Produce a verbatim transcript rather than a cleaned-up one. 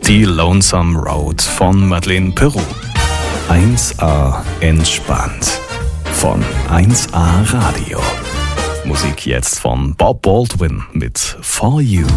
Die Lonesome Road von Madeleine Peru. eins A entspannt von eins A Radio. Musik jetzt von Bob Baldwin mit For You.